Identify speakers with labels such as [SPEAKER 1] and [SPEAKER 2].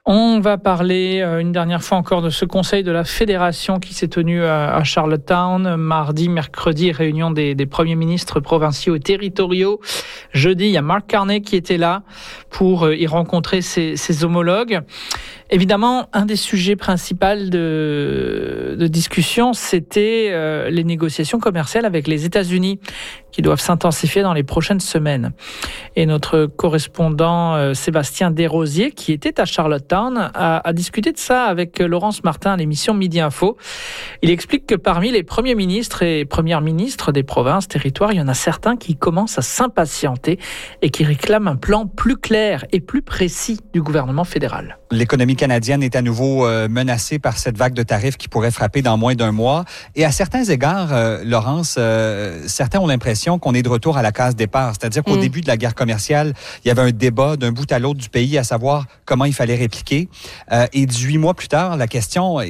[SPEAKER 1] On va parler une dernière fois encore de ce conseil de la fédération qui s'est tenu à Charlottetown. Mardi, mercredi, réunion des premiers ministres provinciaux et territoriaux. Jeudi, il y a Mark Carney qui était là pour y rencontrer ses homologues. Évidemment, un des sujets principaux de discussion, c'était les négociations commerciales avec les États-Unis qui doivent s'intensifier dans les prochaines semaines. Et notre correspondant Sébastien Desrosiers, qui était à Charlottetown, a discuté de ça avec Laurence Martin à l'émission Midi Info. Il explique que parmi les premiers ministres et premières ministres des provinces, territoires, il y en a certains qui commencent à s'impatienter et qui réclament un plan plus clair et plus précis du gouvernement fédéral.
[SPEAKER 2] L'économie canadienne est à nouveau menacée par cette vague de tarifs qui pourrait frapper dans moins d'un mois. Et à certains égards, Laurence, certains ont l'impression qu'on est de retour à la case départ. C'est-à-dire qu'au début de la guerre commerciale, il y avait un débat d'un bout à l'autre du pays à savoir comment il fallait répliquer. Et 18 mois plus tard, la question